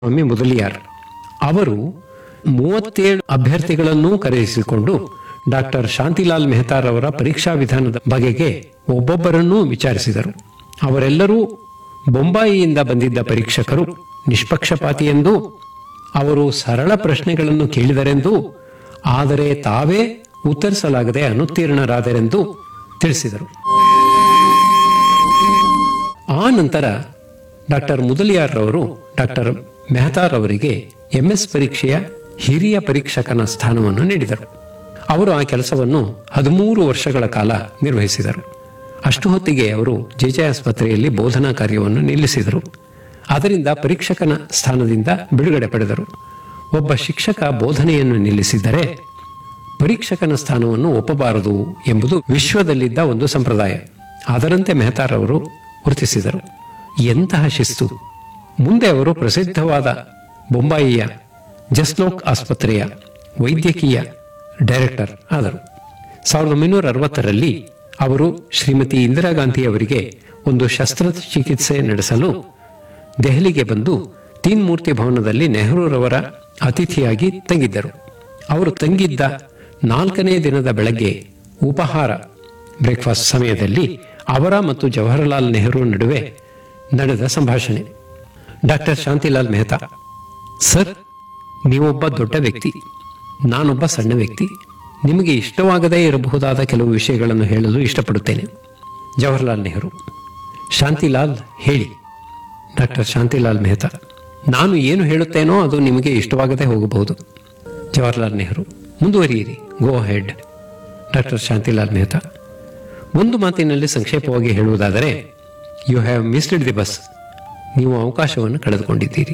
ಸ್ವಾಮಿ ಮುದಲಿಯಾರ್ ಅವರು 37 ಅಭ್ಯರ್ಥಿಗಳನ್ನೂ ಕರೆಯಿಸಿಕೊಂಡು ಡಾಕ್ಟರ್ ಶಾಂತಿಲಾಲ್ ಮೆಹತಾರವರ ಪರೀಕ್ಷಾ ವಿಧಾನದ ಬಗೆಗೆ ಒಬ್ಬೊಬ್ಬರನ್ನೂ ವಿಚಾರಿಸಿದರು. ಅವರೆಲ್ಲರೂ ಬೊಂಬಾಯಿಯಿಂದ ಬಂದಿದ್ದ ಪರೀಕ್ಷಕರು, ನಿಷ್ಪಕ್ಷಪಾತಿಯೆಂದೂ ಅವರು ಸರಳ ಪ್ರಶ್ನೆಗಳನ್ನು ಕೇಳಿದರೆಂದೂ ಆದರೆ ತಾವೇ ಉತ್ತರಿಸಲಾಗದೆ ಅನುತ್ತೀರ್ಣರಾದರೆಂದು ತಿಳಿಸಿದರು. ಆ ನಂತರ ಡಾಕ್ಟರ್ ಮುದಲಿಯಾರ್ ರವರು ಡಾಕ್ಟರ್ ಮೆಹತಾರ್ ಅವರಿಗೆ MS ಪರೀಕ್ಷೆಯ ಹಿರಿಯ ಪರೀಕ್ಷಕನ ಸ್ಥಾನವನ್ನು ನೀಡಿದರು. ಅವರು ಆ ಕೆಲಸವನ್ನು 13 ವರ್ಷಗಳ ಕಾಲ ನಿರ್ವಹಿಸಿದರು. ಅಷ್ಟು ಹೊತ್ತಿಗೆ ಅವರು JJ ಆಸ್ಪತ್ರೆಯಲ್ಲಿ ಬೋಧನಾ ಕಾರ್ಯವನ್ನು ನಿಲ್ಲಿಸಿದರು. ಅದರಿಂದ ಪರೀಕ್ಷಕನ ಸ್ಥಾನದಿಂದ ಬಿಡುಗಡೆ ಪಡೆದರು. ಒಬ್ಬ ಶಿಕ್ಷಕ ಬೋಧನೆಯನ್ನು ನಿಲ್ಲಿಸಿದರೆ ಪರೀಕ್ಷಕನ ಸ್ಥಾನವನ್ನು ಒಪ್ಪಬಾರದು ಎಂಬುದು ವಿಶ್ವದಲ್ಲಿದ್ದ ಒಂದು ಸಂಪ್ರದಾಯ. ಅದರಂತೆ ಮೆಹತಾರ್ ಅವರು ವರ್ತಿಸಿದರು. ಎಂತಹ ಶಿಸ್ತು! ಮುಂದೆ ಅವರು ಪ್ರಸಿದ್ಧವಾದ ಬೊಂಬಾಯಿಯ ಜಸ್ಲೋಕ್ ಆಸ್ಪತ್ರೆಯ ವೈದ್ಯಕೀಯ ಡೈರೆಕ್ಟರ್ ಆದರು. 1960ರಲ್ಲಿ ಅವರು ಶ್ರೀಮತಿ ಇಂದಿರಾ ಗಾಂಧಿ ಅವರಿಗೆ ಒಂದು ಶಸ್ತ್ರಚಿಕಿತ್ಸೆ ನಡೆಸಲು ದೆಹಲಿಗೆ ಬಂದು ತೀನ್ ಮೂರ್ತಿ ಭವನದಲ್ಲಿ ನೆಹರೂರವರ ಅತಿಥಿಯಾಗಿ ತಂಗಿದ್ದರು. ಅವರು ತಂಗಿದ್ದ 4ನೇ ದಿನದ ಬೆಳಗ್ಗೆ ಉಪಹಾರ ಬ್ರೇಕ್ಫಾಸ್ಟ್ ಸಮಯದಲ್ಲಿ ಅವರ ಮತ್ತು ಜವಾಹರಲಾಲ್ ನೆಹರು ನಡುವೆ ನಡೆದ ಸಂಭಾಷಣೆ. ಡಾಕ್ಟರ್ ಶಾಂತಿಲಾಲ್ ಮೆಹ್ತಾ: ಸರ್, ನೀವೊಬ್ಬ ದೊಡ್ಡ ವ್ಯಕ್ತಿ, ನಾನೊಬ್ಬ ಸಣ್ಣ ವ್ಯಕ್ತಿ. ನಿಮಗೆ ಇಷ್ಟವಾಗದೇ ಇರಬಹುದಾದ ಕೆಲವು ವಿಷಯಗಳನ್ನು ಹೇಳಲು ಇಷ್ಟಪಡುತ್ತೇನೆ. ಜವಾಹರಲಾಲ್ ನೆಹರು: ಶಾಂತಿಲಾಲ್, ಹೇಳಿ. ಡಾಕ್ಟರ್ ಶಾಂತಿಲಾಲ್ ಮೆಹ್ತಾ: ನಾನು ಏನು ಹೇಳುತ್ತೇನೋ ಅದು ನಿಮಗೆ ಇಷ್ಟವಾಗದೇ ಹೋಗಬಹುದು. ಜವಾಹರಲಾಲ್ ನೆಹರು: ಮುಂದುವರಿಯಿರಿ, ಗೋ ಹೆಡ್. ಡಾಕ್ಟರ್ ಶಾಂತಿಲಾಲ್ ಮೆಹ್ತಾ: ಒಂದು ಮಾತಿನಲ್ಲಿ ಸಂಕ್ಷೇಪವಾಗಿ ಹೇಳುವುದಾದರೆ, you have missed the bus. ನೀವು ಅವಕಾಶವನ್ನು ಕಳೆದುಕೊಂಡಿದ್ದೀರಿ.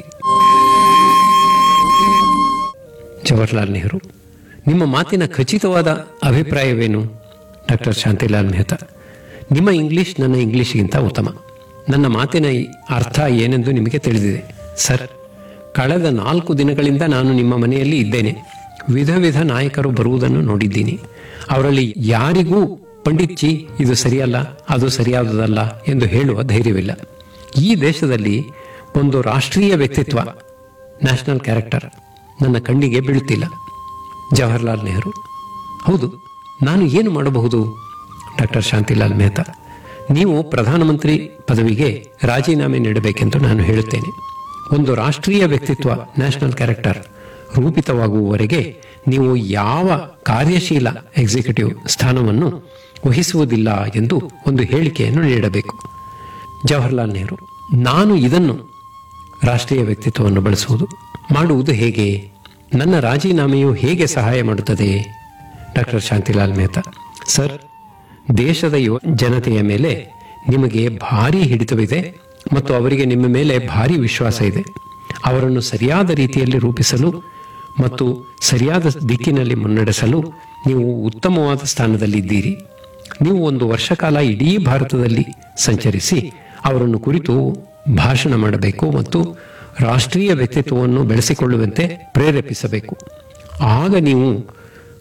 ಜವಾಹರಲಾಲ್ ನೆಹರು: ನಿಮ್ಮ ಮಾತಿನ ಖಚಿತವಾದ ಅಭಿಪ್ರಾಯವೇನು? ಡಾಕ್ಟರ್ ಶಾಂತಿಲಾಲ್ ಮೆಹ್ತಾ: ನಿಮ್ಮ ಇಂಗ್ಲಿಷ್ ನನ್ನ ಇಂಗ್ಲಿಷ್ಗಿಂತ ಉತ್ತಮ. ನನ್ನ ಮಾತಿನ ಅರ್ಥ ಏನೆಂದು ನಿಮಗೆ ತಿಳಿದಿದೆ. ಸರ್, ಕಳೆದ 4 ದಿನಗಳಿಂದ ನಾನು ನಿಮ್ಮ ಮನೆಯಲ್ಲಿ ಇದ್ದೇನೆ. ವಿಧ ವಿಧ ನಾಯಕರು ಬರುವುದನ್ನು ನೋಡಿದ್ದೀನಿ. ಅವರಲ್ಲಿ ಯಾರಿಗೂ ಪಂಡಿತ್ಜಿ ಇದು ಸರಿಯಲ್ಲ, ಅದು ಸರಿಯಾದುದಲ್ಲ ಎಂದು ಹೇಳುವ ಧೈರ್ಯವಿಲ್ಲ. ಈ ದೇಶದಲ್ಲಿ ಒಂದು ರಾಷ್ಟ್ರೀಯ ವ್ಯಕ್ತಿತ್ವ, ನ್ಯಾಷನಲ್ ಕ್ಯಾರೆಕ್ಟರ್ ನನ್ನ ಕಣ್ಣಿಗೆ ಬೀಳುತ್ತಿಲ್ಲ. ಜವಾಹರಲಾಲ್ ನೆಹರು: ಹೌದು, ನಾನು ಏನು ಮಾಡಬಹುದು? ಡಾಕ್ಟರ್ ಶಾಂತಿಲಾಲ್ ಮೆಹ್ತಾ: ನೀವು ಪ್ರಧಾನಮಂತ್ರಿ ಪದವಿಗೆ ರಾಜೀನಾಮೆ ನೀಡಬೇಕೆಂದು ನಾನು ಹೇಳುತ್ತೇನೆ. ಒಂದು ರಾಷ್ಟ್ರೀಯ ವ್ಯಕ್ತಿತ್ವ, ನ್ಯಾಷನಲ್ ಕ್ಯಾರೆಕ್ಟರ್ ರೂಪಿತವಾಗುವವರೆಗೆ ನೀವು ಯಾವ ಕಾರ್ಯಶೀಲ ಎಕ್ಸಿಕ್ಯೂಟಿವ್ ಸ್ಥಾನವನ್ನು ವಹಿಸುವುದಿಲ್ಲ ಎಂದು ಒಂದು ಹೇಳಿಕೆಯನ್ನು ನೀಡಬೇಕು. ಜವಾಹರಲಾಲ್ ನೆಹರು: ನಾನು ಇದನ್ನು ರಾಷ್ಟ್ರೀಯ ವ್ಯಕ್ತಿತ್ವವನ್ನು ಮಾಡುವುದು ಹೇಗೆ? ನನ್ನ ರಾಜೀನಾಮೆಯು ಹೇಗೆ ಸಹಾಯ ಮಾಡುತ್ತದೆ? ಡಾಕ್ಟರ್ ಶಾಂತಿಲಾಲ್ ಮೆಹ್ತಾ: ಸರ್, ದೇಶದ ಜನತೆಯ ಮೇಲೆ ನಿಮಗೆ ಭಾರಿ ಹಿಡಿತವಿದೆ ಮತ್ತು ಅವರಿಗೆ ನಿಮ್ಮ ಮೇಲೆ ಭಾರಿ ವಿಶ್ವಾಸ ಇದೆ. ಅವರನ್ನು ಸರಿಯಾದ ರೀತಿಯಲ್ಲಿ ರೂಪಿಸಲು ಮತ್ತು ಸರಿಯಾದ ದಿಕ್ಕಿನಲ್ಲಿ ಮುನ್ನಡೆಸಲು ನೀವು ಉತ್ತಮವಾದ ಸ್ಥಾನದಲ್ಲಿದ್ದೀರಿ. ನೀವು 1 ವರ್ಷ ಕಾಲ ಇಡೀ ಭಾರತದಲ್ಲಿ ಸಂಚರಿಸಿ ಅವರನ್ನು ಕುರಿತು ಭಾಷಣ ಮಾಡಬೇಕು ಮತ್ತು ರಾಷ್ಟ್ರೀಯ ವ್ಯಕ್ತಿತ್ವವನ್ನು ಬೆಳೆಸಿಕೊಳ್ಳುವಂತೆ ಪ್ರೇರೇಪಿಸಬೇಕು. ಆಗ ನೀವು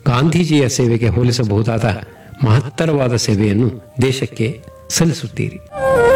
ಗಾಂಧೀಜಿಯ ಸೇವೆಗೆ ಹೋಲಿಸಬಹುದಾದ ಮಹತ್ತರವಾದ ಸೇವೆಯನ್ನು ದೇಶಕ್ಕೆ ಸಲ್ಲಿಸುತ್ತೀರಿ.